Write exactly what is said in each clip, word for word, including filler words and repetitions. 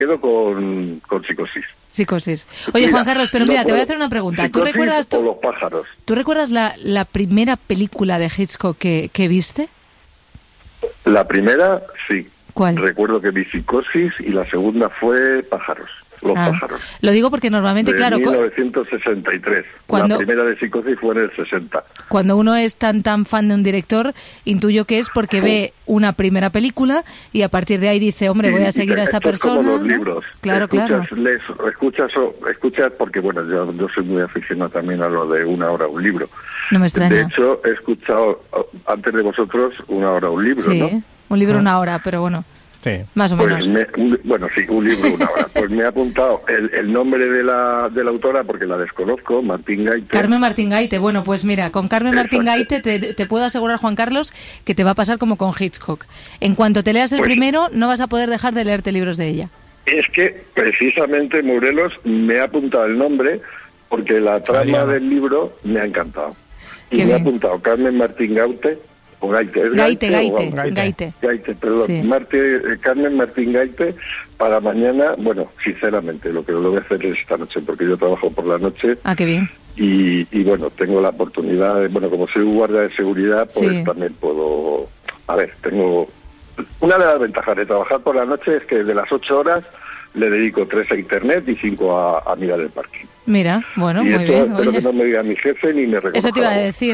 quedo con, con Psicosis. Psicosis. Oye, mira, Juan Carlos, pero mira, no te voy a hacer una pregunta. ¿Tú recuerdas, tú, los pájaros. ¿tú recuerdas la, la primera película de Hitchcock que, que viste? La primera, sí. ¿Cuál? Recuerdo que vi Psicosis y la segunda fue Pájaros. Los ah, pájaros. Lo digo porque normalmente, de claro... mil novecientos sesenta y tres. Cuando, la primera de Psicosis fue en el sesenta. Cuando uno es tan tan fan de un director, intuyo que es porque sí. ve una primera película y a partir de ahí dice, hombre, sí, voy a seguir a esta persona. Como los ¿no? libros. Claro, escuchas, claro. Les, escuchas, escuchas, porque bueno, yo, yo soy muy aficionado también a lo de una hora un libro. No me extraña. De hecho, he escuchado antes de vosotros una hora un libro, sí, ¿no? un libro una hora, pero bueno... Sí. Más o menos. Pues me, un, bueno, sí, un libro, una hora. Pues me he apuntado el, el nombre de la, de la autora porque la desconozco, Martín Gaite. Carmen Martín Gaite. Bueno, pues mira, con Carmen Martín Gaite te, te puedo asegurar, Juan Carlos, que te va a pasar como con Hitchcock. En cuanto te leas el pues, primero, no vas a poder dejar de leerte libros de ella. Es que, precisamente, Morelos, me ha apuntado el nombre porque la trama María. del libro me ha encantado. Y Qué me bien. ha apuntado Carmen Martín Gaite. O Gaite, ¿es Gaite, Gaite, Gaite, Gaite. Gaite, Gaite, perdón. Sí. Marte, eh, Carmen Martín Gaite, para mañana, bueno, sinceramente, lo que lo voy a hacer es esta noche, porque yo trabajo por la noche. Ah, qué bien. Y, y bueno, tengo la oportunidad, de, bueno, como soy guardia de seguridad, pues sí. también puedo... A ver, tengo... Una de las ventajas de trabajar por la noche es que de las ocho horas le dedico tres a internet y cinco a, a mirar el parking. Mira, bueno, y muy esto, bien. Espero oye. que no me diga mi jefe ni me reconozca. Eso te iba a decir.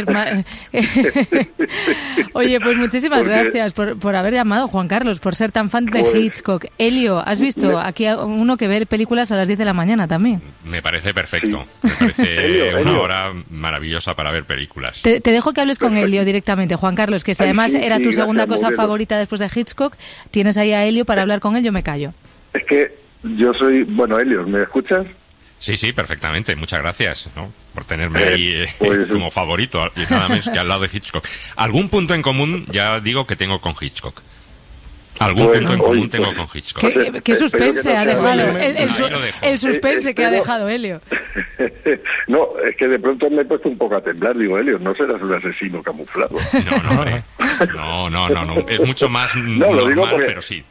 Oye, pues muchísimas Porque... gracias por, por haber llamado, Juan Carlos, por ser tan fan de pues... Hitchcock. Elio, ¿has visto? Me... Aquí uno que ve películas a las diez de la mañana también. Me parece perfecto. Sí. Me parece Elio, una Elio. hora maravillosa para ver películas. Te, te dejo que hables con Elio directamente, Juan Carlos, que si Ay, además sí, era sí, tu segunda gracias, cosa Morelos. favorita después de Hitchcock, tienes ahí a Elio para hablar con él, yo me callo. Es que yo soy... Bueno, Elio, ¿me escuchas? Sí, sí, perfectamente. Muchas gracias, ¿no? Por tenerme eh, ahí eh, pues, como favorito y nada menos que al lado de Hitchcock. Algún punto en común, ya digo que tengo con Hitchcock. Algún bueno, punto en hoy, común tengo pues, con Hitchcock. ¿Qué, qué suspense no ha dejado? El, el, el, el suspense eh, que ha pero, dejado Elio. No, es que de pronto me he puesto un poco a temblar. Digo, Elio, no serás un asesino camuflado. No, no, hombre. No, no, no, no. Es mucho más no, normal, lo digo porque... pero sí.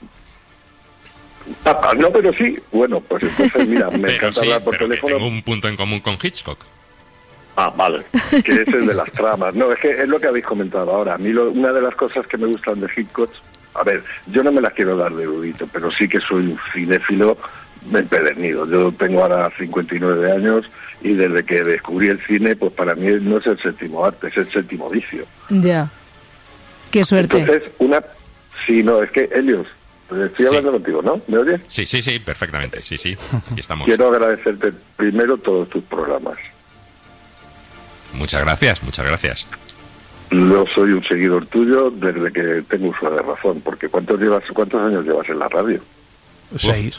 Ah, no, pero sí. Bueno, pues entonces, mira, me pero encanta sí, hablar por pero teléfono. Que tengo un punto en común con Hitchcock. Ah, vale, que es el de las tramas. No, es que es lo que habéis comentado ahora. A mí lo, una de las cosas que me gustan de Hitchcock, a ver, yo no me las quiero dar de erudito, pero sí que soy un cinéfilo empedernido. Yo tengo ahora cincuenta y nueve años y desde que descubrí el cine, pues para mí no es el séptimo arte, es el séptimo vicio. Ya, qué suerte. Entonces, una... Sí, no, es que, Helios, estoy hablando sí. contigo, ¿no? ¿Me oyes? Sí, sí, sí, perfectamente, sí, sí, aquí estamos. Quiero agradecerte primero todos tus programas. Muchas gracias, muchas gracias. Yo soy un seguidor tuyo desde que tengo uso de razón, porque ¿cuántos llevas, cuántos años llevas en la radio? Seis.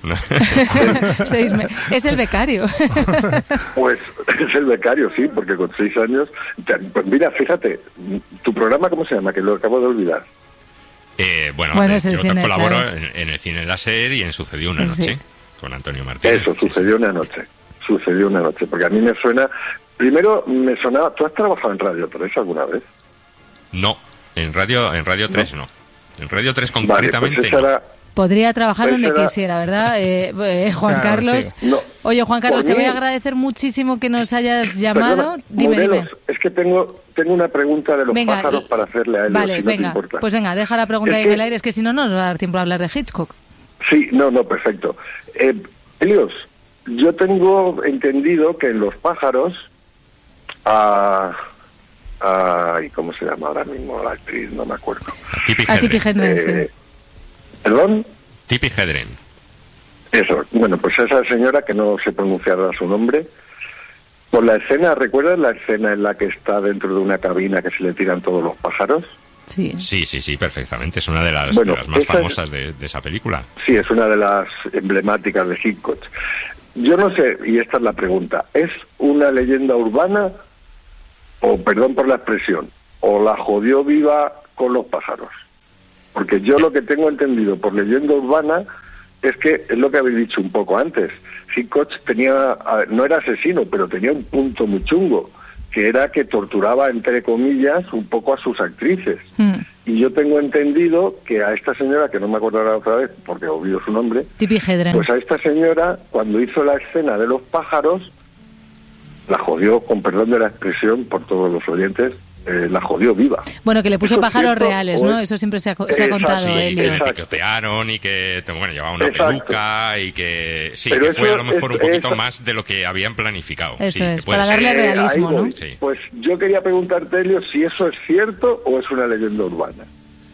seis me... Es el becario. Pues es el becario, sí, porque con seis años... Pues mira, fíjate, ¿tu programa cómo se llama? Que lo acabo de olvidar. Eh, bueno, bueno eh, es yo cine, colaboro claro. en, en el Cine Láser y en Sucedió una sí. noche con Antonio Martínez. Eso, sucedió una noche. Sucedió una noche, porque a mí me suena... Primero me sonaba... ¿Tú has trabajado en Radio tres alguna vez? No, en Radio en Radio tres no. no. En Radio tres vale, concretamente pues esa no. era... Podría trabajar pues donde era... quisiera, ¿verdad? Eh, eh, Juan claro, Carlos. Sí. No, Oye, Juan Carlos, te mí... voy a agradecer muchísimo que nos hayas llamado. Perdona, dime, Morelos, dime. Es que tengo tengo una pregunta de los venga, pájaros para hacerle a él. Vale, si venga. No te importa. Pues venga, deja la pregunta es ahí que... en el aire. Es que si no, no nos va a dar tiempo a hablar de Hitchcock. Sí, no, no, perfecto. Eh, Helios, yo tengo entendido que en los pájaros... a a ¿y cómo se llama ahora mismo la actriz? No me acuerdo. A Tippi Hedren, eh, sí. ¿Perdón? Tippi Hedren. Eso, bueno, pues esa señora que no sé pronunciar su nombre, por la escena, ¿recuerdas la escena en la que está dentro de una cabina que se le tiran todos los pájaros? Sí, sí, sí, sí, perfectamente. Es una de las, bueno, de las más famosas es, de, de esa película. Sí, es una de las emblemáticas de Hitchcock. Yo no sé, y esta es la pregunta, ¿es una leyenda urbana o, perdón por la expresión, o la jodió viva con los pájaros? Porque yo lo que tengo entendido por leyenda urbana es que, es lo que habéis dicho un poco antes, Hitchcock tenía, no era asesino, pero tenía un punto muy chungo, que era que torturaba, entre comillas, un poco a sus actrices. Mm. Y yo tengo entendido que a esta señora, que no me acordará otra vez porque he olvidado su nombre, Tippi Hedren. Pues a esta señora, cuando hizo la escena de los pájaros, la jodió, con perdón de la expresión, por todos los oyentes, eh, la jodió viva. Bueno, que le puso pájaros cierto, reales, ¿no? Eso siempre se ha, se ha contado, sí, Elio. que le picotearon y que, bueno, llevaba una Exacto. peluca y que... Sí, Pero que fue a lo eso mejor es, un poquito es, más de lo que habían planificado. Eso sí, es, puede para ser. darle realismo, eh, ¿no? Sí. Pues yo quería preguntarte, Elio, si eso es cierto o es una leyenda urbana.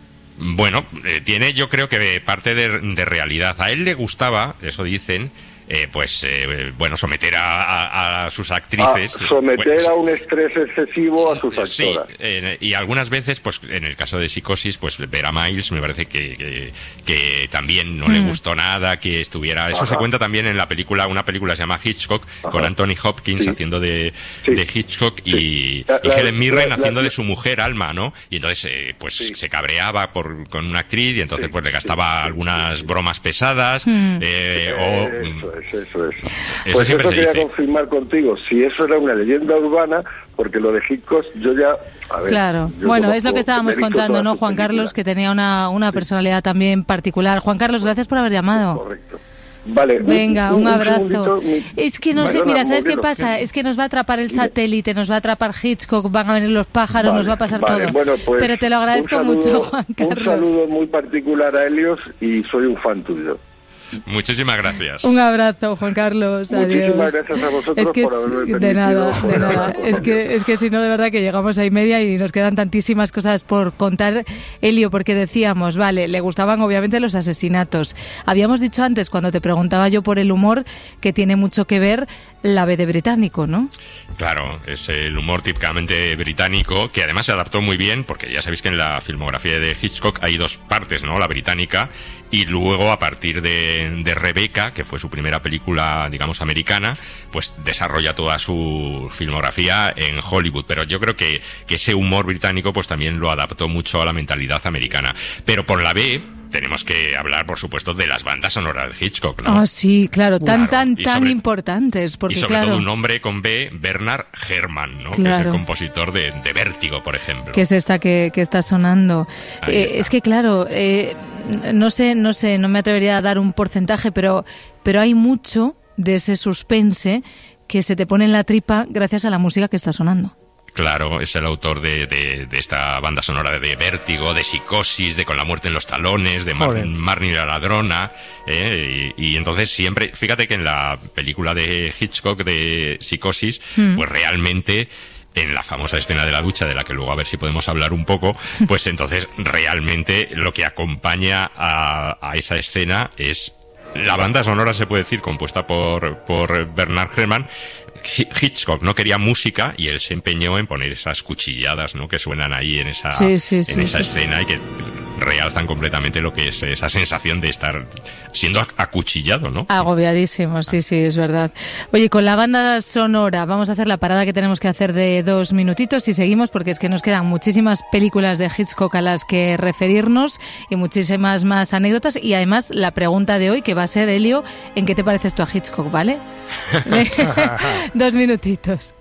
Bueno, eh, tiene yo creo que parte de, de realidad. A él le gustaba, eso dicen, eh, pues, eh, bueno, someter a, a, a sus actrices... Ah, someter pues, a un estrés excesivo a sus actoras. Sí, eh, y algunas veces, pues en el caso de Psicosis, pues ver a Miles me parece que, que, que también no mm. le gustó nada, que estuviera... Eso Ajá. se cuenta también en la película, una película se llama Hitchcock, Ajá. con Anthony Hopkins sí. haciendo de, sí. de Hitchcock y, sí. la, y la, Helen Mirren la, la, haciendo la, de su mujer Alma, ¿no? Y entonces, eh, pues sí. se cabreaba por, con una actriz y entonces sí. pues le gastaba sí. algunas bromas pesadas mm. eh, o... Eso es, eso es. Eso pues eso quería dice. confirmar contigo, si eso era una leyenda urbana, porque lo de Hitchcock yo ya... A ver, claro, bueno, es lo que estábamos contando, ¿no, Juan Carlos? Que tenía una, una personalidad también particular. Juan Carlos, gracias por haber llamado. Correcto. Vale, venga, un, un, un abrazo. Mi... Es que no sé, mira, ¿sabes qué pasa? ¿Qué? Es que nos va a atrapar el satélite, nos va a atrapar Hitchcock, van a venir los pájaros, vale, nos va a pasar vale, todo. Bueno, pues, pero te lo agradezco saludo, mucho, Juan Carlos. Un saludo muy particular a Helios y soy un fan tuyo. Muchísimas gracias. Un abrazo, Juan Carlos. Adiós. Muchísimas gracias a vosotros es que por haberme permitido. De nada, de nada. Es que, es que si no, de verdad que llegamos a y media y nos quedan tantísimas cosas por contar, Elio, porque decíamos, vale, le gustaban obviamente los asesinatos. Habíamos dicho antes, cuando te preguntaba yo por el humor, que tiene mucho que ver la B de británico, ¿no? Claro, es el humor típicamente británico, que además se adaptó muy bien, porque ya sabéis que en la filmografía de Hitchcock hay dos partes, ¿no? La británica y luego a partir de, de Rebecca, que fue su primera película, digamos, americana, pues desarrolla toda su filmografía en Hollywood. Pero yo creo que, que ese humor británico pues también lo adaptó mucho a la mentalidad americana. Pero por la B tenemos que hablar, por supuesto, de las bandas sonoras de Hitchcock, ¿no? Ah, oh, sí, claro, tan, claro. tan, Y tan sobre, importantes. Porque, y sobre claro, todo un hombre con B, Bernard Herrmann, ¿no? Claro. Que es el compositor de, de Vértigo, por ejemplo. Que es esta que, que está sonando. Eh, está. Es que, claro, eh, no sé, no sé, no me atrevería a dar un porcentaje, pero, pero hay mucho de ese suspense que se te pone en la tripa gracias a la música que está sonando. Claro, es el autor de, de, de esta banda sonora de Vértigo, de Psicosis, de Con la muerte en los talones, de Mar, Marnie la ladrona, eh, y, y entonces siempre, fíjate que en la película de Hitchcock de Psicosis, mm. pues realmente en la famosa escena de la ducha, de la que luego a ver si podemos hablar un poco, pues entonces realmente lo que acompaña a, a esa escena es la banda sonora, se puede decir, compuesta por, por Bernard Herrmann. Hitchcock no quería música y él se empeñó en poner esas cuchilladas, ¿no?, que suenan ahí en esa, sí, sí, en sí, esa sí. escena y que realzan completamente lo que es esa sensación de estar siendo acuchillado, ¿no? Agobiadísimo, sí, sí, es verdad. Oye, con la banda sonora vamos a hacer la parada que tenemos que hacer de dos minutitos y seguimos porque es que nos quedan muchísimas películas de Hitchcock a las que referirnos y muchísimas más anécdotas y además la pregunta de hoy que va a ser, Elio, ¿en qué te pareces tú a Hitchcock, vale? Dos minutitos.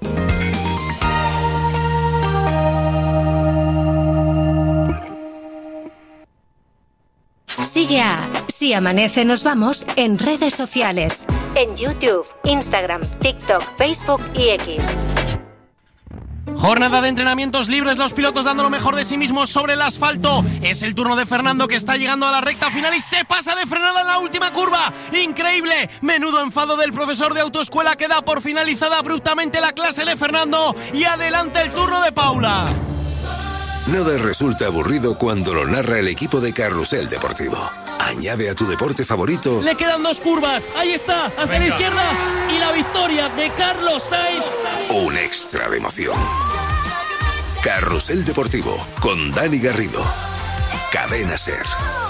Sigue a Si Amanece Nos Vamos en redes sociales, en YouTube, Instagram, TikTok, Facebook y X. Jornada de entrenamientos libres, los pilotos dando lo mejor de sí mismos sobre el asfalto. Es el turno de Fernando, que está llegando a la recta final y se pasa de frenada en la última curva. ¡Increíble! Menudo enfado del profesor de autoescuela, que da por finalizada abruptamente la clase de Fernando. Y adelante el turno de Paula. Nada resulta aburrido cuando lo narra el equipo de Carrusel Deportivo. Añade a tu deporte favorito. Le quedan dos curvas. Ahí está, hacia Venga. la izquierda. Y la victoria de Carlos Sainz. Un extra de emoción. Carrusel Deportivo con Dani Garrido. Cadena SER.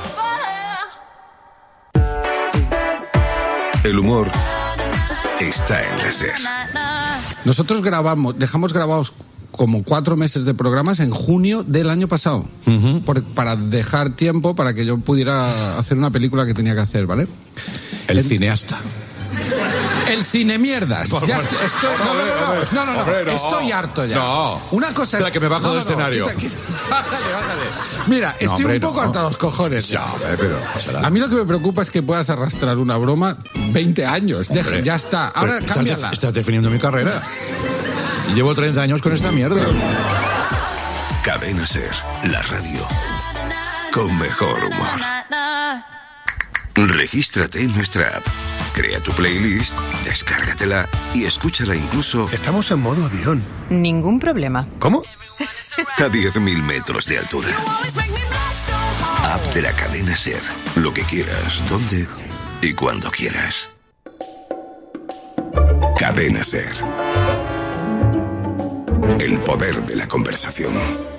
El humor está en la SER. Nosotros grabamos, dejamos grabados como cuatro meses de programas en junio del año pasado, uh-huh. por, para dejar tiempo para que yo pudiera hacer una película que tenía que hacer, ¿vale? El, el cineasta. El cine mierdas. Por Ya favor. estoy, estoy- no, no, no, no, no, no, no, Hombre, no. estoy harto ya. No. Una cosa es Espera, que me bajo no, del no, no, escenario. quita, quita. Bájate, bájate. Mira, estoy hombre, un poco no. hasta los cojones. Ya, hombre, pero no pasa nada. A mí lo que me preocupa es que puedas arrastrar una broma veinte años. Deja, Hombre, ya está. pero Ahora estás cámbiala. de- Estás definiendo mi carrera. Llevo treinta años con esta mierda. Cadena Ser, la radio con mejor humor. Regístrate en nuestra app. Crea tu playlist, descárgatela y escúchala incluso Estamos en modo avión. Ningún problema. ¿Cómo? a diez mil metros de altura. App de la cadena Ser. Lo que quieras, donde y cuando quieras. Cadena Ser. El poder de la conversación.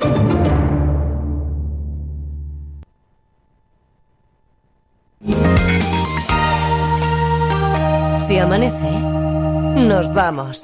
Si amanece, nos vamos.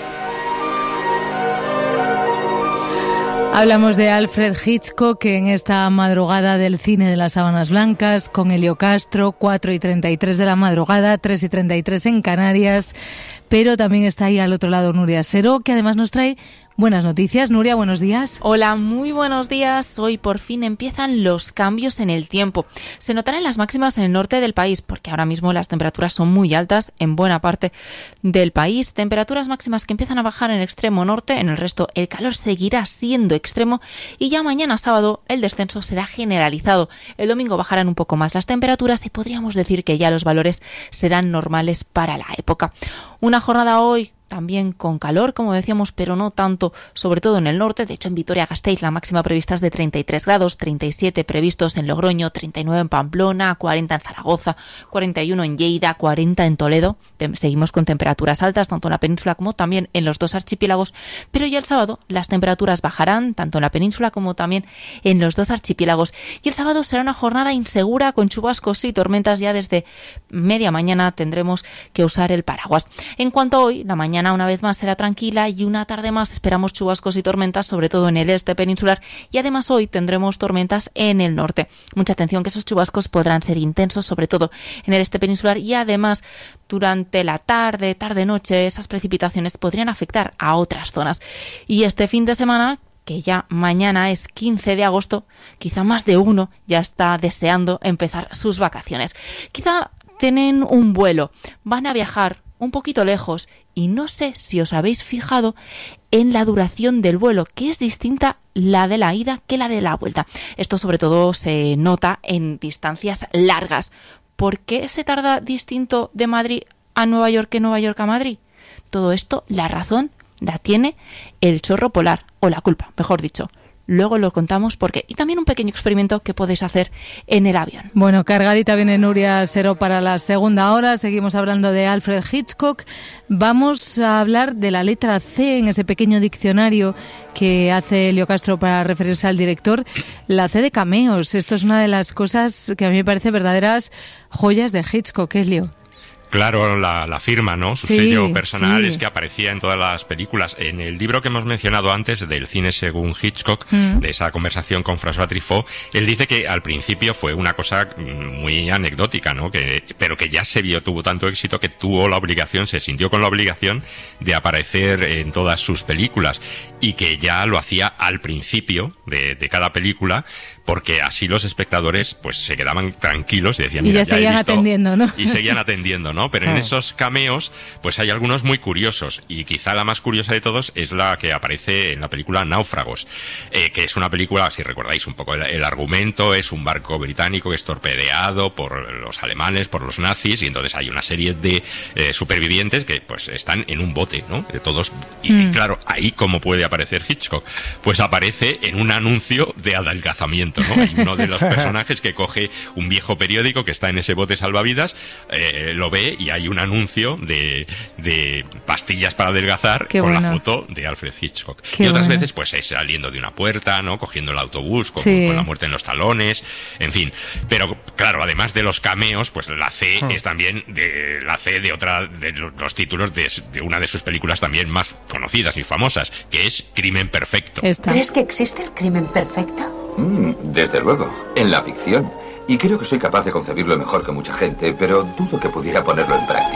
Hablamos de Alfred Hitchcock en esta madrugada del cine de las Sábanas Blancas con Elio Castro, cuatro y treinta y tres de la madrugada, tres y treinta y tres en Canarias, pero también está ahí al otro lado Nuria Seró, que además nos trae buenas noticias. Nuria, buenos días. Hola, muy buenos días. Hoy por fin empiezan los cambios en el tiempo. Se notarán las máximas en el norte del país, porque ahora mismo las temperaturas son muy altas en buena parte del país. Temperaturas máximas que empiezan a bajar en el extremo norte, en el resto el calor seguirá siendo extremo y ya mañana sábado el descenso será generalizado. El domingo bajarán un poco más las temperaturas y podríamos decir que ya los valores serán normales para la época. Una jornada hoy también con calor, como decíamos, pero no tanto, sobre todo en el norte. De hecho, en Vitoria-Gasteiz la máxima prevista es de treinta y tres grados, treinta y siete previstos en Logroño, treinta y nueve en Pamplona, cuarenta en Zaragoza, cuarenta y uno en Lleida, cuarenta en Toledo. Seguimos con temperaturas altas, tanto en la península como también en los dos archipiélagos, pero ya el sábado las temperaturas bajarán, tanto en la península como también en los dos archipiélagos. Y el sábado será una jornada insegura, con chubascos y tormentas. Ya desde media mañana tendremos que usar el paraguas. En cuanto a hoy, la mañana Mañana una vez más será tranquila y una tarde más esperamos chubascos y tormentas, sobre todo en el este peninsular, y además hoy tendremos tormentas en el norte. Mucha atención, que esos chubascos podrán ser intensos, sobre todo en el este peninsular, y además durante la tarde, tarde-noche, esas precipitaciones podrían afectar a otras zonas. Y este fin de semana, que ya mañana es quince de agosto, quizá más de uno ya está deseando empezar sus vacaciones. Quizá tienen un vuelo, van a viajar un poquito lejos y no sé si os habéis fijado en la duración del vuelo, que es distinta la de la ida que la de la vuelta. Esto sobre todo se nota en distancias largas. ¿Por qué se tarda distinto de Madrid a Nueva York que Nueva York a Madrid? Todo esto, la razón la tiene el chorro polar, o la culpa, mejor dicho. Luego lo contamos porque y también un pequeño experimento que podéis hacer en el avión. Bueno, cargadita viene Nuria Seró para la segunda hora. Seguimos hablando de Alfred Hitchcock. Vamos a hablar de la letra C en ese pequeño diccionario que hace Elio Castro para referirse al director. La C de cameos. Esto es una de las cosas que a mí me parece verdaderas joyas de Hitchcock, Elio. Claro, la, la firma, ¿no? Su sí, sello personal sí. es que aparecía en todas las películas. En el libro que hemos mencionado antes, del cine según Hitchcock, mm. de esa conversación con François Truffaut, él dice que al principio fue una cosa muy anecdótica, ¿no? Que, pero que ya se vio, tuvo tanto éxito que tuvo la obligación, se sintió con la obligación de aparecer en todas sus películas, y que ya lo hacía al principio de, de cada película, porque así los espectadores pues se quedaban tranquilos y decían, y mira, ya, ya seguían he visto, atendiendo, ¿no? Y seguían atendiendo, ¿no? Pero en esos cameos, pues hay algunos muy curiosos, y quizá la más curiosa de todos es la que aparece en la película Náufragos, eh, que es una película, si recordáis un poco el, el argumento, es un barco británico que es torpedeado por los alemanes, por los nazis, y entonces hay una serie de eh, supervivientes que pues están en un bote, ¿no? De todos, y, mm. y claro, ahí cómo puede aparecer Hitchcock, pues aparece en un anuncio de adelgazamiento, ¿no? Hay uno de los personajes que coge un viejo periódico que está en ese bote salvavidas, eh, lo ve y hay un anuncio de, de pastillas para adelgazar. Qué con bueno. La foto de Alfred Hitchcock. Qué y otras bueno. veces pues es saliendo de una puerta, ¿no? Cogiendo el autobús, con, sí. con la muerte en los talones, en fin. Pero claro, además de los cameos, pues la C oh. es también de la C de otra de los títulos de, de una de sus películas también más conocidas y famosas, que es Crimen Perfecto. Esta. ¿Crees que existe el crimen perfecto? Mm, desde luego, en la ficción. Y creo que soy capaz de concebirlo mejor que mucha gente, pero dudo que pudiera ponerlo en práctica.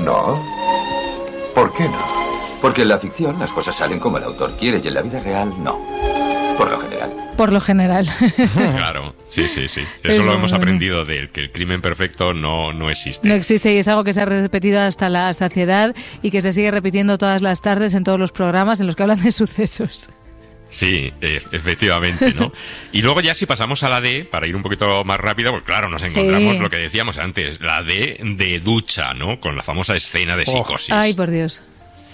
No. ¿Por qué no? Porque en la ficción las cosas salen como el autor quiere y en la vida real no. Por lo general. Por lo general. Claro, sí, sí, sí. Eso Es lo hemos bueno. aprendido de que el crimen perfecto no, no existe. No existe y es algo que se ha repetido hasta la saciedad y que se sigue repitiendo todas las tardes en todos los programas en los que hablan de sucesos. Sí, e- efectivamente, ¿no? Y luego ya si pasamos a la D, para ir un poquito más rápido, pues claro, nos encontramos Sí. lo que decíamos antes, la D de ducha, ¿no? Con la famosa escena de psicosis. Ay, por Dios.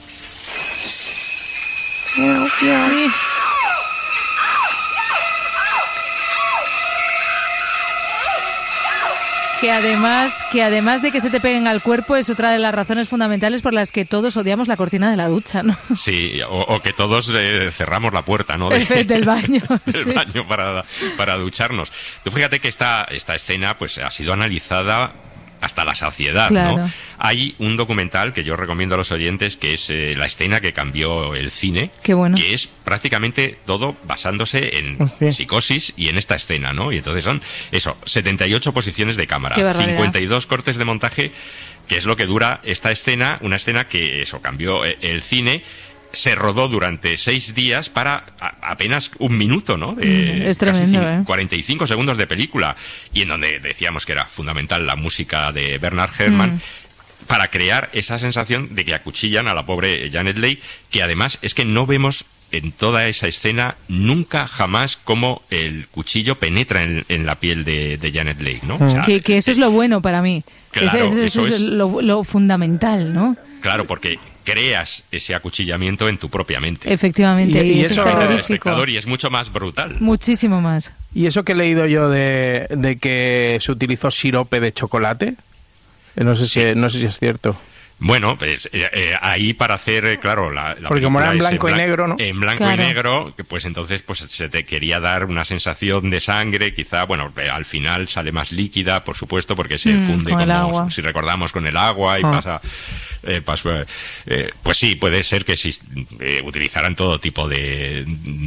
Que además, que además de que se te peguen al cuerpo es otra de las razones fundamentales por las que todos odiamos la cortina de la ducha, ¿no? Sí, o, o que todos eh, cerramos la puerta, ¿no? De- El del baño. del sí. baño para, para ducharnos. Tú fíjate que esta, esta escena pues ha sido analizada hasta la saciedad, Claro. ¿no? Hay un documental que yo recomiendo a los oyentes que es eh, la escena que cambió el cine, Qué bueno. que es prácticamente todo basándose en Hostia. psicosis y en esta escena, ¿no? Y entonces son, eso, setenta y ocho posiciones de cámara, Qué barbaridad. cincuenta y dos cortes de montaje, que es lo que dura esta escena, una escena que, eso, cambió eh, el cine. Se rodó durante seis días para a- apenas un minuto, ¿no? De Mm, es casi tremendo, cin- ¿eh? cuarenta y cinco segundos de película. Y en donde decíamos que era fundamental la música de Bernard Herrmann Mm. para crear esa sensación de que acuchillan a la pobre Janet Leigh, que además es que no vemos en toda esa escena nunca jamás cómo el cuchillo penetra en, en la piel de, de Janet Leigh, ¿no? O sea, Que, que eso es lo bueno para mí. Claro, Ese- ese- eso eso es- es lo, lo fundamental, ¿no? claro, porque creas ese acuchillamiento en tu propia mente. Efectivamente, Y- y, y eso eso- es Del terrorífico. espectador, y es mucho más brutal. Muchísimo más. ¿Y eso que he leído yo de, de que se utilizó sirope de chocolate? Eh, No sé si, no sé si es cierto. Bueno, pues eh, eh, ahí para hacer, eh, claro, la, la Porque como era en película es blanco y blan- negro, ¿no? En blanco Claro. y negro, que pues entonces pues se te quería dar una sensación de sangre, quizá, bueno, eh, al final sale más líquida, por supuesto, porque se Mm, funde con el como, agua. si recordamos, con el agua y Ah. pasa... eh, pas- eh, pues sí, puede ser que si, eh, utilizaran todo tipo de,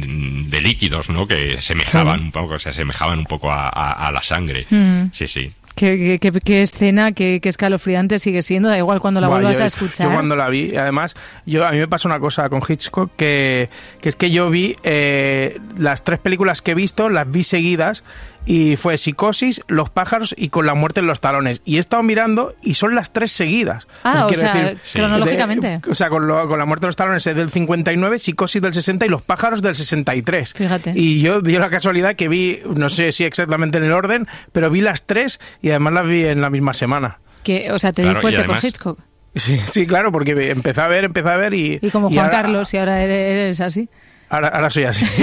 de líquidos, ¿no? Que semejaban un poco, se asemejaban un poco a, a- a la sangre. Mm. Sí, sí. Qué, qué- qué- qué escena, qué, qué escalofriante sigue siendo, da igual cuando la Buah, vuelvas yo, a escuchar. Yo cuando la vi, además, yo a mí me pasó una cosa con Hitchcock que, que es que yo vi eh, las tres películas que he visto, las vi seguidas y fue Psicosis, Los pájaros y Con la muerte en los talones. Y he estado mirando y son las tres seguidas. Ah, o Quiero sea, decir, cronológicamente. de- o sea, con, lo- con la muerte de los talones es del cincuenta y nueve, Psicosis del sesenta y Los pájaros del sesenta y tres. Fíjate. Y yo dio la casualidad que vi, no sé si exactamente en el orden, pero vi las tres y además las vi en la misma semana. Que, o sea, te Claro, di y fuerte además- por Hitchcock. Sí, sí, claro, porque empecé a ver, empecé a ver y... Y como Juan ahora- Carlos, y ahora eres, eres así. Ahora, ahora soy así.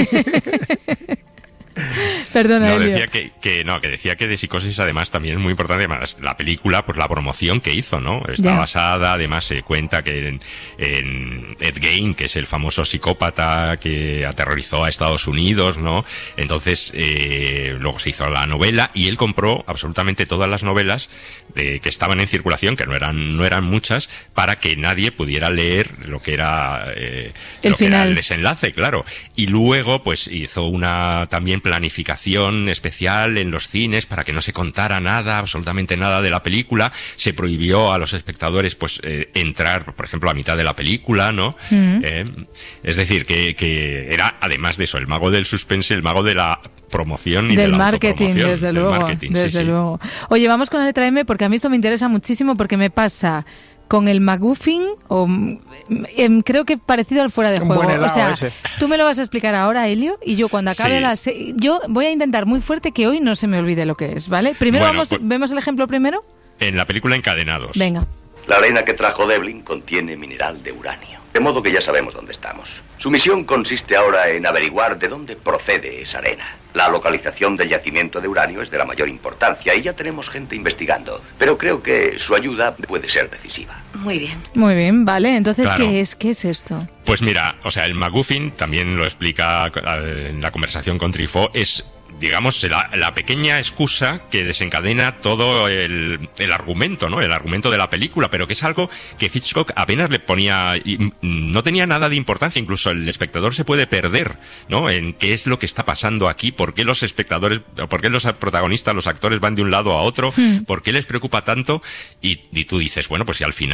Perdona, No, Elio. decía que, que no, que decía que de Psicosis además también es muy importante, además la película, pues la promoción que hizo, ¿no? Está Ya. basada, además se cuenta que en, en Ed Gein, que es el famoso psicópata que aterrorizó a Estados Unidos, ¿no? Entonces, eh, luego se hizo la novela y él compró absolutamente todas las novelas de, que estaban en circulación, que no eran, no eran muchas, para que nadie pudiera leer lo que era, eh, El lo que era final. el desenlace, claro. Y luego, pues hizo una también planificación especial en los cines para que no se contara nada, absolutamente nada de la película. Se prohibió a los espectadores, pues, eh, entrar, por ejemplo, a mitad de la película, ¿no? Mm. Eh, es decir, que, que era, además de eso, el mago del suspense, el mago de la promoción y de Del la marketing, autopromoción, desde del luego, marketing, sí, desde sí. luego. Oye, vamos con la letra M porque a mí esto me interesa muchísimo porque me pasa con el MacGuffin, o mm, em, creo que parecido al fuera de Un juego. buen helado O sea, ese. tú me lo vas a explicar ahora, Elio, y yo cuando acabe Sí. la se- yo voy a intentar muy fuerte que hoy no se me olvide lo que es, ¿vale? Primero Bueno, vamos, pues- vemos el ejemplo primero. En la película Encadenados. Venga. La arena que trajo Devlin contiene mineral de uranio, de modo que ya sabemos dónde estamos. Su misión consiste ahora en averiguar de dónde procede esa arena. La localización del yacimiento de uranio es de la mayor importancia y ya tenemos gente investigando, pero creo que su ayuda puede ser decisiva. Muy bien. Muy bien, vale. Entonces, Claro. ¿qué es? ¿Qué es esto? Pues mira, o sea, el MacGuffin, también lo explica eh, en la conversación con Truffaut, es, digamos, la, la pequeña excusa que desencadena todo el, el argumento, ¿no? El argumento de la película, pero que es algo que Hitchcock apenas le ponía, y mm, no tenía nada de importancia, incluso el espectador se puede perder, ¿no? En qué es lo que está pasando aquí, por qué los espectadores, por qué los protagonistas, los actores van de un lado a otro, Hmm. por qué les preocupa tanto, y, y tú dices, bueno, pues si al final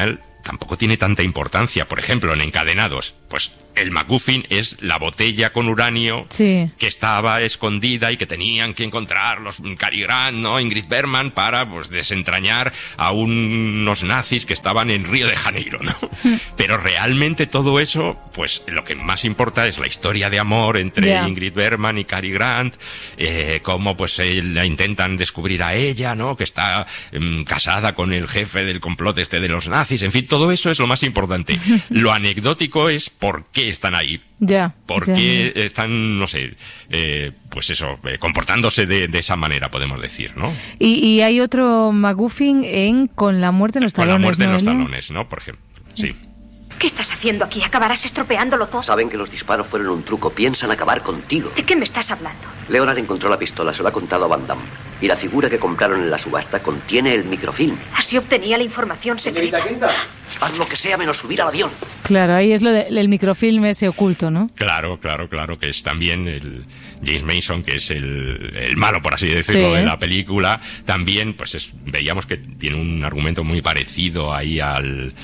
tampoco tiene tanta importancia. Por ejemplo, en Encadenados, pues el MacGuffin es la botella con uranio sí. que estaba escondida y que tenían que encontrar los Cary Grant, ¿no? Ingrid Bergman, para pues desentrañar a unos nazis que estaban en Río de Janeiro, ¿no? Pero realmente todo eso, pues lo que más importa es la historia de amor entre yeah. Ingrid Bergman y Cary Grant, eh, cómo pues eh, la intentan descubrir a ella, ¿no? Que está eh, casada con el jefe del complot este de los nazis, en fin, todo eso es lo más importante. Lo anecdótico es por qué están ahí. Ya. ¿Por ya. qué están, no sé, eh, pues eso, eh, comportándose de, de esa manera, podemos decir, ¿no? Y, y hay otro MacGuffin en Con la muerte en los Con talones, la muerte ¿no, en los Elia? talones, ¿no? Por ejemplo, sí. ¿Qué estás haciendo aquí? Acabarás estropeándolo todo. Saben que los disparos fueron un truco. Piensan acabar contigo. ¿De qué me estás hablando? Leonard encontró la pistola, se lo ha contado a Van Damme. Y la figura que compraron en la subasta contiene el microfilm. Así obtenía la información secreta. Haz lo que sea menos subir al avión. Claro, ahí es lo del microfilm ese oculto, ¿no? Claro, claro, claro, que es también el James Mason, que es el, el malo, por así decirlo, sí. de la película. También, pues es, veíamos que tiene un argumento muy parecido ahí al...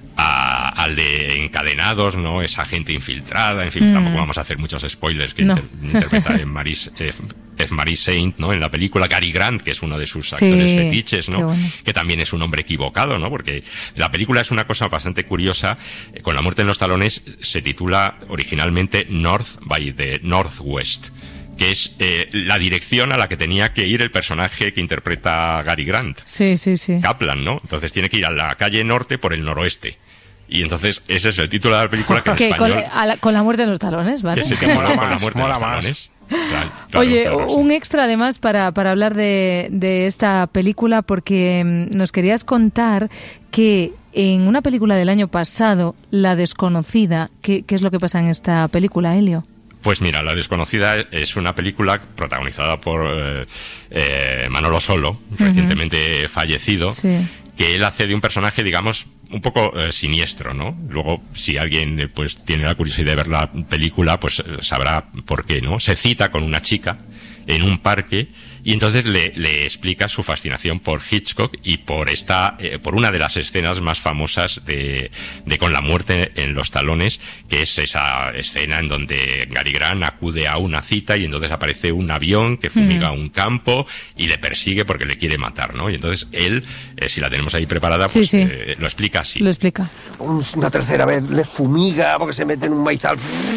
A, al de Encadenados, ¿no? Esa gente infiltrada, en fin, mm. tampoco vamos a hacer muchos spoilers, que no. inter, interpreta en Maris, eh, F. Marie Saint, ¿no? En la película. Cary Grant, que es uno de sus actores sí, fetiches, ¿no? Bueno. Que también es un hombre equivocado, ¿no? Porque la película es una cosa bastante curiosa. Eh, Con la muerte en los talones se titula originalmente North by the Northwest, que es eh, la dirección a la que tenía que ir el personaje que interpreta Cary Grant. Sí, sí, sí. Kaplan, ¿no? Entonces tiene que ir a la calle norte por el noroeste. Y entonces ese es el título de la película, que en español... Con la, la, con la muerte en los talones, ¿vale? Que se llama Con la muerte en los talones. Claro, claro, Oye, claro, un sí. extra además para, para hablar de, de esta película, porque nos querías contar que en una película del año pasado, La desconocida, ¿qué, qué es lo que pasa en esta película, Helio? Pues mira, La desconocida es una película protagonizada por eh, eh, Manolo Solo, uh-huh. recientemente fallecido, sí. que él hace de un personaje, digamos, un poco eh, siniestro, ¿no? Luego, si alguien eh, pues tiene la curiosidad de ver la película, pues eh, sabrá por qué, ¿no? Se cita con una chica en un parque y entonces le, le explica su fascinación por Hitchcock y por esta, eh, por una de las escenas más famosas de, de Con la muerte en los talones, que es esa escena en donde Cary Grant acude a una cita y entonces aparece un avión que fumiga mm. un campo y le persigue porque le quiere matar, ¿no? Y entonces él, eh, si la tenemos ahí preparada, pues sí, sí. Eh, lo explica así. Lo explica. Una tercera vez le fumiga porque se mete en un maizal.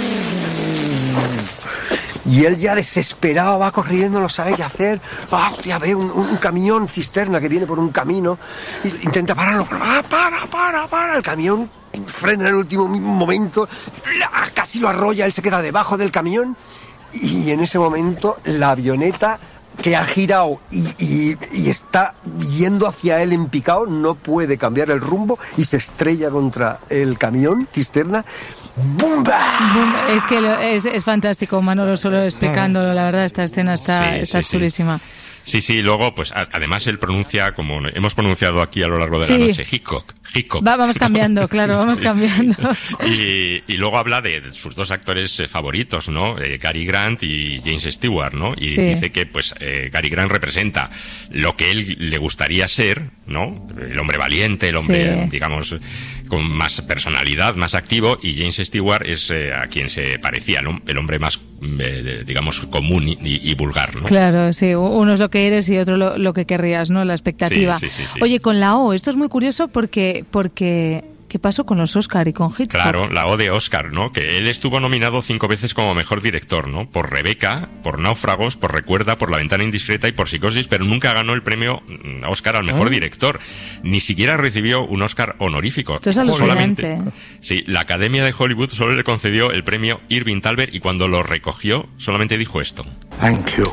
Y él ya desesperado va corriendo, no sabe qué hacer. Ah, hostia, ve un, un camión cisterna que viene por un camino. Y intenta pararlo. Ah, para, para, para. El camión frena en el último momento. Casi lo arrolla. Él se queda debajo del camión. Y en ese momento la avioneta que ha girado y, y, y está yendo hacia él en picado no puede cambiar el rumbo y se estrella contra el camión cisterna. ¡Bumba! Es que lo, es, es fantástico, Manolo solo explicándolo, la verdad, esta escena está, sí, está sí, chulísima. Sí. Sí, sí, luego, pues a, además él pronuncia, como hemos pronunciado aquí a lo largo de sí. la noche, Hitchcock. Hitchcock. Va, vamos cambiando, claro, vamos sí. cambiando. Y, y luego habla de, de sus dos actores eh, favoritos, ¿no? Eh, Cary Grant y James Stewart, ¿no? Y sí. dice que, pues, eh, Cary Grant representa lo que él le gustaría ser, ¿no? El hombre valiente, el hombre, sí. digamos, con más personalidad, más activo, y James Stewart es eh, a quien se parecía, ¿no? El hombre más, eh, digamos, común y, y, y vulgar, ¿no? Claro, sí, uno es lo que eres y otro lo, lo que querrías, ¿no? La expectativa. Sí, sí, sí, sí. Oye, con la O, esto es muy curioso porque, porque ¿qué pasó con los Oscar y con Hitchcock? Claro, la O de Oscar, ¿no? Que él estuvo nominado cinco veces como mejor director, ¿no? Por Rebeca, por Náufragos, por Recuerda, por La ventana indiscreta y por Psicosis, pero nunca ganó el premio Oscar al mejor ¿Eh? director. Ni siquiera recibió un Oscar honorífico. Esto es alucinante. Solamente, sí, la Academia de Hollywood solo le concedió el premio Irving Thalberg y cuando lo recogió solamente dijo esto. Thank you.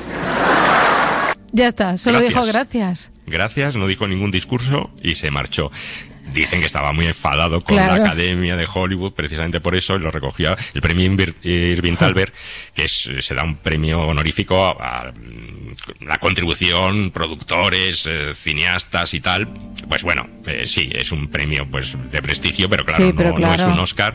Ya está, solo gracias. dijo gracias. Gracias, no dijo ningún discurso y se marchó. Dicen que estaba muy enfadado con claro. la Academia de Hollywood, precisamente por eso, y lo recogió el premio Irving Thalberg, que es, se da un premio honorífico a, a la contribución, productores, eh, cineastas y tal, pues bueno, eh, sí, es un premio pues de prestigio, pero claro, sí, pero no, claro. no es un Oscar.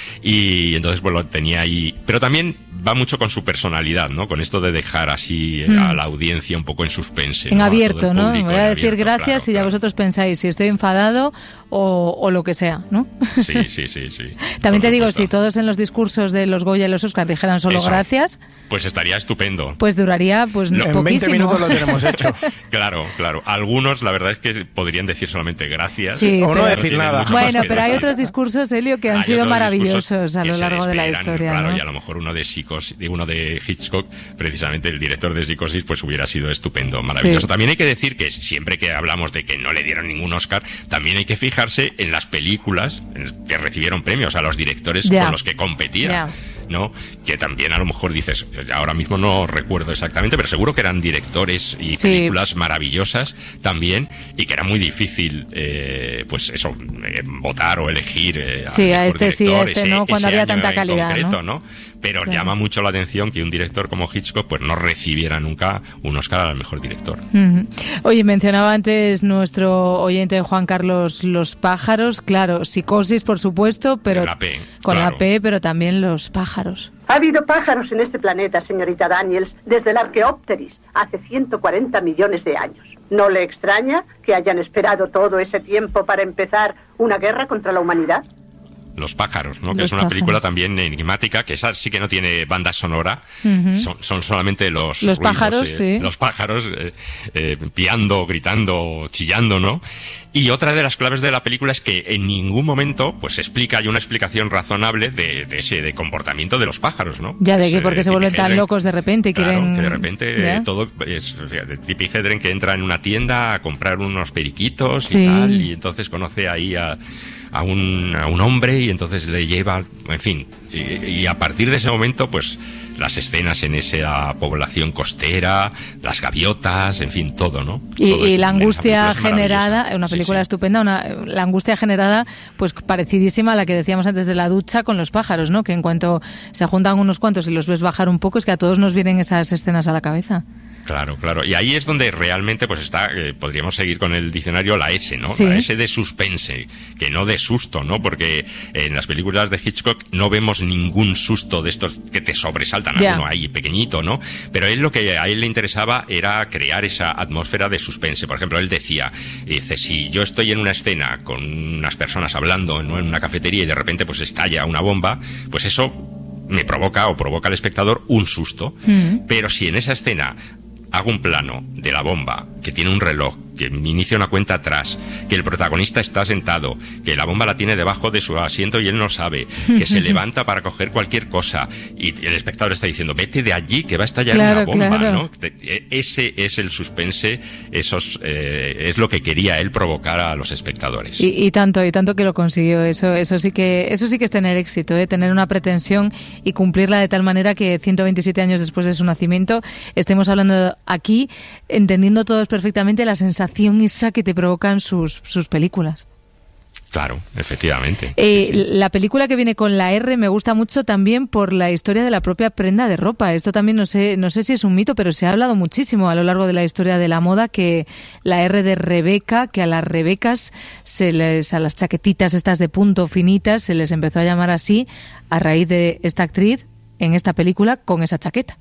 Y entonces pues lo tenía ahí, pero también va mucho con su personalidad, ¿no? Con esto de dejar así eh, mm. a la audiencia un poco en suspense. En ¿no? abierto, ¿no? Público, Voy a decir abierto, gracias claro, y ya claro. vosotros pensáis si estoy enfadado o, o lo que sea, ¿no? Sí, sí, sí, sí. También te digo, si todos en los discursos de los Goya y los Oscar dijeran solo Eso. gracias, Pues estaría estupendo. pues duraría pues No, en poquísimo. veinte minutos lo tenemos hecho. Claro, claro. Algunos, la verdad es que podrían decir solamente gracias. Sí, O no pero- decir nada. Bueno, pero hay otros discursos, Helio, que han Hay sido otros maravillosos discursos a que lo se largo de la esperan, historia, claro, ¿no? y a lo mejor uno de Psicosis, uno de Hitchcock, precisamente el director de Psicosis, pues hubiera sido estupendo, maravilloso. Sí. También hay que decir que siempre que hablamos de que no le dieron ningún Oscar, también hay que fijarse en las películas que recibieron premios, a los directores Ya. con los que competía. Ya. ¿No? Que también a lo mejor dices, ahora mismo no recuerdo exactamente, pero seguro que eran directores y Sí. películas maravillosas también, y que era muy difícil, eh, pues eso, eh, votar o elegir eh, al Sí, a mejor este sí, a director este ese- no, cuando ese había año tanta en calidad, concreto, ¿no? ¿no? Pero Claro. llama mucho la atención que un director como Hitchcock pues no recibiera nunca un Oscar al mejor director. Ujú. Oye, mencionaba antes nuestro oyente Juan Carlos los pájaros, claro, Psicosis por supuesto, pero La P, con claro. la P, pero también los pájaros. Ha habido pájaros en este planeta, señorita Daniels, desde el Archaeopteris, hace ciento cuarenta millones de años. ¿No le extraña que hayan esperado todo ese tiempo para empezar una guerra contra la humanidad? Los pájaros, ¿no? Que Los es una pájaros. película también enigmática, que esa sí que no tiene banda sonora, Ujú. son, son solamente los Los ruidos, pájaros, eh, sí. los pájaros eh, eh, piando, gritando, chillando, ¿no? Y otra de las claves de la película es que en ningún momento pues se explica, hay una explicación razonable de, de ese de comportamiento de los pájaros, ¿no? Ya de Es, que porque eh, se vuelven Tippi tan Hedren, locos de repente y claro, quieren... que de repente ¿Ya? eh, todo es, fíjate, Tippi Hedren que entra en una tienda a comprar unos periquitos Sí. y tal, y entonces conoce ahí a, a, un, a un hombre y entonces le lleva, en fin, y, y a partir de ese momento pues las escenas en esa población costera, las gaviotas, en fin, todo, ¿no? Y, Todo y es- la esa angustia película es generada, maravillosa. una Sí, película sí. estupenda, una, la angustia generada, pues parecidísima a la que decíamos antes de la ducha con los pájaros, ¿no? Que en cuanto se juntan unos cuantos y los ves bajar un poco, es que a todos nos vienen esas escenas a la cabeza. Claro, claro. Y ahí es donde realmente pues está, eh, podríamos seguir con el diccionario, la S, ¿no? Sí. La S de suspense, que no de susto, ¿no? Porque en las películas de Hitchcock no vemos ningún susto de estos que te sobresaltan, Ya. alguno ahí pequeñito, ¿no? Pero él lo que a él le interesaba era crear esa atmósfera de suspense. Por ejemplo, él decía, dice, si yo estoy en una escena con unas personas hablando, ¿no? En una cafetería y de repente pues estalla una bomba, pues eso me provoca o provoca al espectador un susto. Mm. Pero si en esa escena hago un plano de la bomba, que tiene un reloj, que inicia una cuenta atrás, que el protagonista está sentado, que la bomba la tiene debajo de su asiento y él no sabe, que se levanta para coger cualquier cosa y el espectador está diciendo, vete de allí que va a estallar Claro, una bomba, claro. ¿no? Te- Ese es el suspense, esos eh, es lo que quería él provocar a los espectadores. Y, y tanto, y tanto que lo consiguió. Eso, eso sí que, eso sí que es tener éxito, ¿eh? Tener una pretensión y cumplirla de tal manera que ciento veintisiete años después de su nacimiento estemos hablando aquí, entendiendo todos perfectamente la sensación esa que te provocan sus, sus películas. Claro, efectivamente. Eh, La película que viene con la R me gusta mucho también por la historia de la propia prenda de ropa. Esto también no sé, no sé si es un mito, pero se ha hablado muchísimo a lo largo de la historia de la moda que la R de Rebeca, que a las Rebecas, se les, a las chaquetitas estas de punto finitas, se les empezó a llamar así a raíz de esta actriz en esta película con esa chaqueta.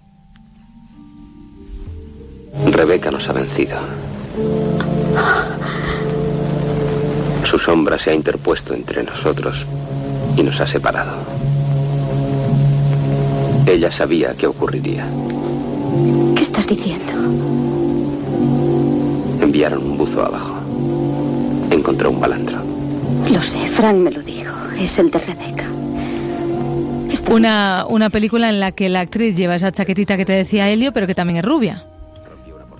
Rebeca nos ha vencido. Su sombra se ha interpuesto entre nosotros y nos ha separado. Ella sabía qué ocurriría. ¿Qué estás diciendo? Enviaron un buzo abajo. Encontró un balandro. Lo sé, Frank me lo dijo. Es el de Rebeca. Una, una película en la que la actriz lleva esa chaquetita que te decía Helio, pero que también es rubia.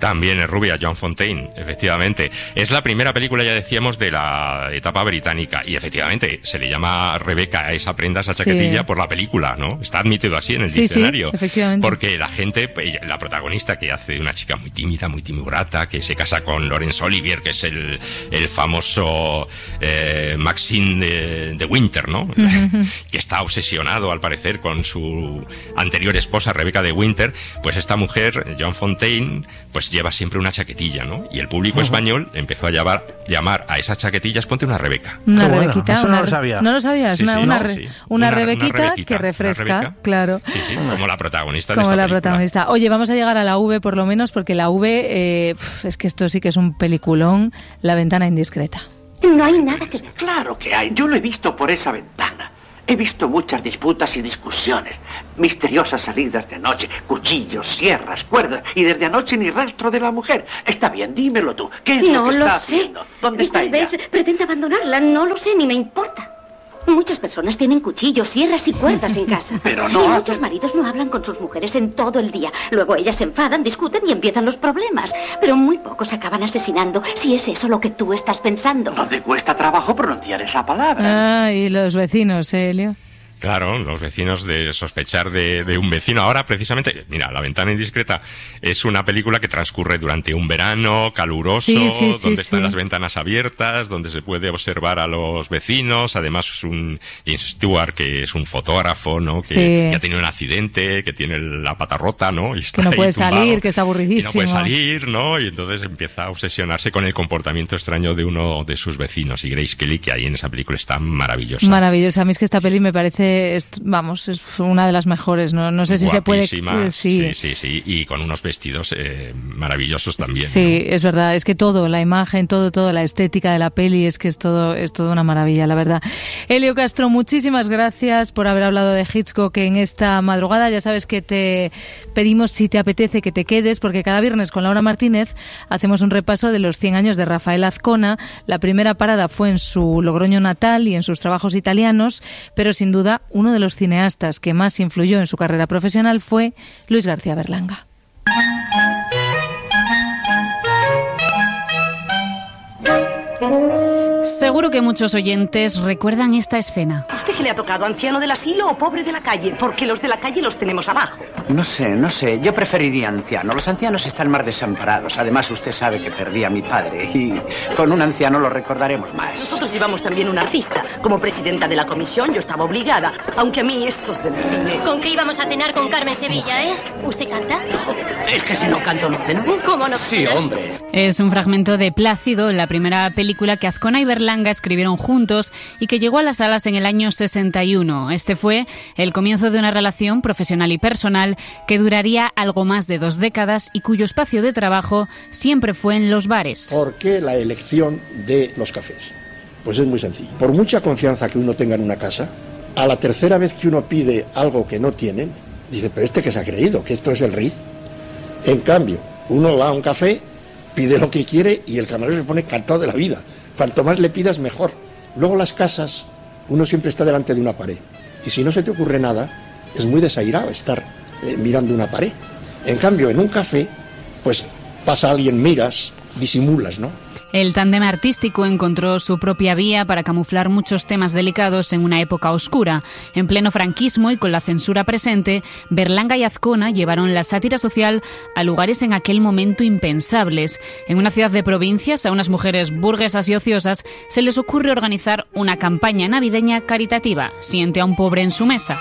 También es rubia, Joan Fontaine, efectivamente. Es la primera película, ya decíamos, de la etapa británica. Y efectivamente, se le llama Rebeca a esa prenda, a esa chaquetilla, sí, por la película, ¿no? Está admitido así en el sí, diccionario. Sí, efectivamente. Porque la gente, la protagonista que hace una chica muy tímida, muy timurata, que se casa con Laurence Olivier, que es el, el famoso eh, Maxine de, de Winter, ¿no? Uh-huh. Que está obsesionado, al parecer, con su anterior esposa, Rebeca de Winter. Pues esta mujer, Joan Fontaine, pues lleva siempre una chaquetilla, ¿no? Y el público uh-huh. español empezó a llamar, llamar a esas chaquetillas, ponte una Rebeca. Una Rebequita. Eso una, no lo sabía. No lo sabías. Sí, una, sí, una, no, re, sí. una, una rebequita una rebequita, que refresca, Rebeca. Claro. Sí, sí, como la protagonista de como esta la película. protagonista. Oye, vamos a llegar a la V por lo menos, porque la V, eh, es que esto sí que es un peliculón, La ventana indiscreta. No hay nada que ver. Claro que hay. Yo lo he visto por esa ventana. He visto muchas disputas y discusiones, misteriosas salidas de noche, cuchillos, sierras, cuerdas, y desde anoche ni rastro de la mujer. Está bien, dímelo tú. ¿Qué es no lo que lo está sé. haciendo? ¿Dónde y está tal ella? vez pretende abandonarla. No lo sé, ni me importa. Muchas personas tienen cuchillos, sierras y cuerdas en casa. Pero no Y hace- muchos maridos no hablan con sus mujeres en todo el día. Luego ellas se enfadan, discuten y empiezan los problemas. Pero muy pocos acaban asesinando, si es eso lo que tú estás pensando. No te cuesta trabajo pronunciar esa palabra. Ah, y los vecinos, ¿eh, Elio? Claro, los vecinos de sospechar de, de un vecino. Ahora, precisamente, mira, La ventana indiscreta es una película que transcurre durante un verano caluroso, sí, sí, sí, donde sí. están las ventanas abiertas, donde se puede observar a los vecinos. Además, un James Stewart, que es un fotógrafo, ¿no? Que, Sí. que ha tenido un accidente, que tiene la pata rota, ¿no? Y está Que no ahí puede tumbado, salir, que está y aburridísimo. no puede salir, ¿no? Y entonces empieza a obsesionarse con el comportamiento extraño de uno de sus vecinos. Y Grace Kelly, que ahí en esa película está maravillosa. Maravillosa. A mí es que esta peli me parece, est- vamos, es una de las mejores. No, no sé si se puede... Guapísima, eh, sí. sí, sí, sí, y con unos vestidos eh, maravillosos también. Sí, es verdad, es que todo, la imagen, todo, todo, la estética de la peli, es que es todo, es todo una maravilla, la verdad. Elio Castro, muchísimas gracias por haber hablado de Hitchcock en esta madrugada. Ya sabes que te pedimos, si te apetece, que te quedes, porque cada viernes con Laura Martínez hacemos un repaso de los cien años de Rafael Azcona. La primera parada fue en su Logroño natal y en sus trabajos italianos, pero sin duda uno de los cineastas que más influyó en su carrera profesional fue Luis García Berlanga. Seguro que muchos oyentes recuerdan esta escena. ¿A usted qué le ha tocado, anciano del asilo o pobre de la calle? Porque los de la calle los tenemos abajo. No sé, no sé. Yo preferiría anciano. Los ancianos están más desamparados. Además, usted sabe que perdí a mi padre y con un anciano lo recordaremos más. Nosotros llevamos también un artista. Como presidenta de la comisión yo estaba obligada, aunque a mí estos del cine... ¿Con qué íbamos a cenar con Carmen Sevilla, eh? ¿Usted canta? Es que si no canto no ceno. ¿Cómo no? Sí, hombre. Es un fragmento de Plácido, la primera película que Azcona y Berlanga escribieron juntos y que llegó a las salas en el año sesenta y uno. Este fue el comienzo de una relación profesional y personal que duraría algo más de dos décadas y cuyo espacio de trabajo siempre fue en los bares. ¿Por qué la elección de los cafés? Pues es muy sencillo. Por mucha confianza que uno tenga en una casa, a la tercera vez que uno pide algo que no tienen, dice, pero este que se ha creído, que esto es el Ritz. En cambio, uno va a un café, pide lo que quiere y el camarero se pone encantado de la vida. Cuanto más le pidas, mejor. Luego las casas, uno siempre está delante de una pared. Y si no se te ocurre nada, es muy desairado estar eh, mirando una pared. En cambio, en un café, pues pasa alguien, miras, disimulas, ¿no? El tándem artístico encontró su propia vía para camuflar muchos temas delicados en una época oscura. En pleno franquismo y con la censura presente, Berlanga y Azcona llevaron la sátira social a lugares en aquel momento impensables. En una ciudad de provincias, a unas mujeres burguesas y ociosas se les ocurre organizar una campaña navideña caritativa. Siente a un pobre en su mesa.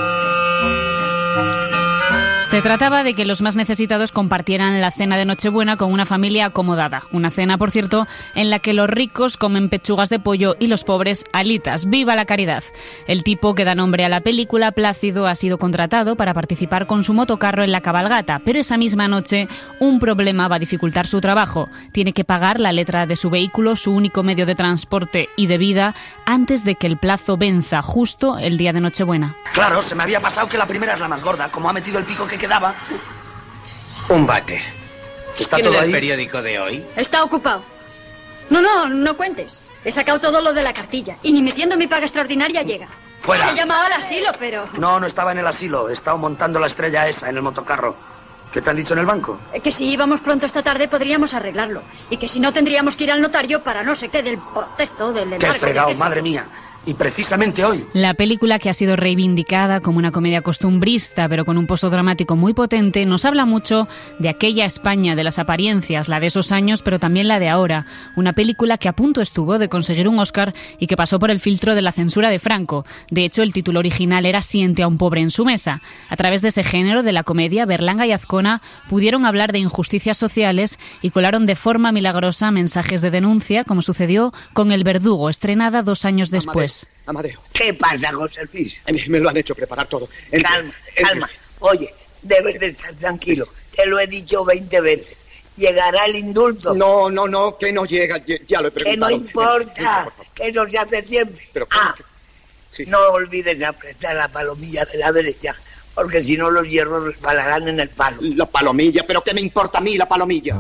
Se trataba de que los más necesitados compartieran la cena de Nochebuena con una familia acomodada. Una cena, por cierto, en la que los ricos comen pechugas de pollo y los pobres alitas. ¡Viva la caridad! El tipo que da nombre a la película, Plácido, ha sido contratado para participar con su motocarro en la cabalgata, pero esa misma noche un problema va a dificultar su trabajo. Tiene que pagar la letra de su vehículo, su único medio de transporte y de vida, antes de que el plazo venza, justo el día de Nochebuena. Claro, se me había pasado que la primera es la más gorda. Como ha metido el pico que quedaba... Un bate. ¿Está ¿Tiene todo el ahí? periódico de hoy? Está ocupado. No, no, no cuentes. He sacado todo lo de la cartilla. Y ni metiendo mi paga extraordinaria llega. ¡Fuera! He llamado al asilo, pero... No, no estaba en el asilo. He estado montando la estrella esa en el motocarro. ¿Qué te han dicho en el banco? Eh, Que si íbamos pronto esta tarde podríamos arreglarlo. Y que si no tendríamos que ir al notario para no sé qué del protesto, del ¡Qué embargo. fregado, de que madre sí. mía! Y precisamente hoy. La película, que ha sido reivindicada como una comedia costumbrista, pero con un pozo dramático muy potente, nos habla mucho de aquella España de las apariencias, la de esos años, pero también la de ahora. Una película que a punto estuvo de conseguir un Oscar y que pasó por el filtro de la censura de Franco. De hecho, el título original era Siente a un pobre en su mesa. A través de ese género de la comedia, Berlanga y Azcona pudieron hablar de injusticias sociales y colaron de forma milagrosa mensajes de denuncia, como sucedió con El Verdugo, estrenada dos años después. Amadeo. ¿Qué pasa, José Luis? Me, me lo han hecho preparar todo. Entre- Calma, entre- calma. Oye, debes de estar tranquilo. Te lo he dicho veinte veces. Llegará el indulto. No, no, no, que no llega. Ya, ya lo he Que preguntado. no importa. Que eso se hace siempre. Pero, ah, no olvides apretar la palomilla de la derecha, porque si no los hierros resbalarán en el palo. La palomilla, pero ¿qué me importa a mí la palomilla?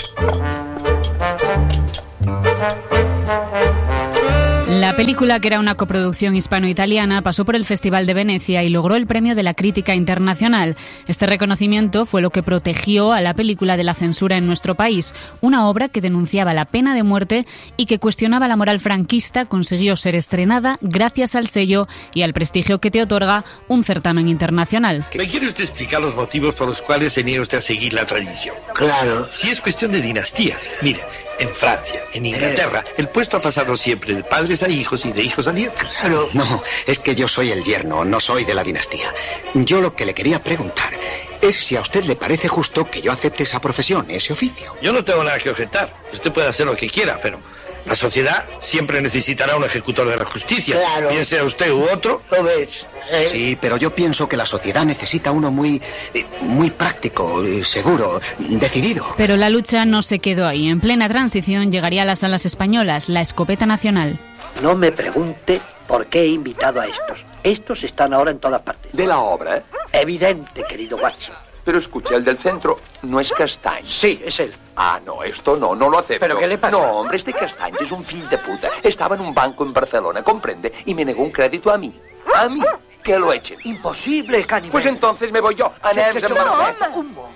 La película, que era una coproducción hispano-italiana, pasó por el Festival de Venecia y logró el premio de la crítica internacional. Este reconocimiento fue lo que protegió a la película de la censura en nuestro país. Una obra que denunciaba la pena de muerte y que cuestionaba la moral franquista consiguió ser estrenada gracias al sello y al prestigio que te otorga un certamen internacional. ¿Me quiere usted explicar los motivos por los cuales se niega usted a seguir la tradición? Claro. Si es cuestión de dinastías, mire, en Francia, en Inglaterra, el puesto ha pasado siempre de padres a hijos y de hijos a nietos. Claro. No, es que yo soy el yerno, no soy de la dinastía. Yo lo que le quería preguntar es si a usted le parece justo que yo acepte esa profesión, ese oficio. Yo no tengo nada que objetar. Usted puede hacer lo que quiera, pero la sociedad siempre necesitará un ejecutor de la justicia. Claro. Bien sea usted u otro. ¿Lo ves? ¿Eh? Sí, pero yo pienso que la sociedad necesita uno muy, eh, muy práctico, eh, seguro, decidido. Pero la lucha no se quedó ahí. En plena transición llegaría a las salas españolas la escopeta nacional. No me pregunte por qué he invitado a estos. Estos están ahora en todas partes. De la obra, ¿eh? Evidente, querido Watson. Pero escucha, el del centro no es Castañ. Sí, es él. Ah, no, esto no, no lo acepto. ¿Pero qué le pasa? No, hombre, este Castañ es un fin de puta. Estaba en un banco en Barcelona, comprende, y me negó un crédito a mí. A mí. Que lo echen. Imposible, Cannibal. Pues entonces me voy yo. Anem Che, che, en che, Barcelona. un momento.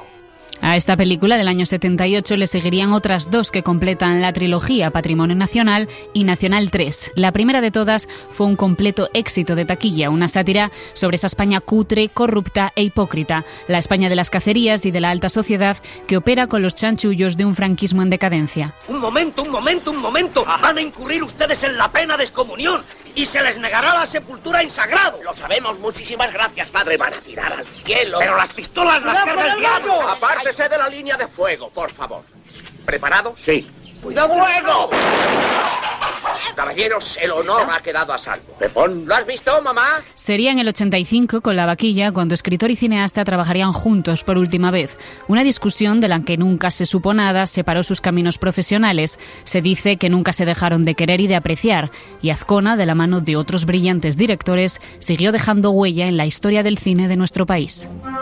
A esta película del año setenta y ocho le seguirían otras dos que completan la trilogía, Patrimonio Nacional y Nacional tres. La primera de todas fue un completo éxito de taquilla, una sátira sobre esa España cutre, corrupta e hipócrita, la España de las cacerías y de la alta sociedad que opera con los chanchullos de un franquismo en decadencia. Un momento, un momento, un momento. Van a incurrir ustedes en la pena de excomunión y se les negará la sepultura en sagrado. Lo sabemos, muchísimas gracias, padre. Van a tirar al cielo. Pero las pistolas las carga el diablo. Apártese de la línea de fuego, por favor. ¿Preparado? Sí. ¡Cuidado, fuego! Caballeros, el honor ha quedado a salvo. Pepón. ¿Lo has visto, mamá? Sería en el ochenta y cinco, con La Vaquilla, cuando escritor y cineasta trabajarían juntos por última vez. Una discusión de la que nunca se supo nada separó sus caminos profesionales. Se dice que nunca se dejaron de querer y de apreciar. Y Azcona, de la mano de otros brillantes directores, siguió dejando huella en la historia del cine de nuestro país.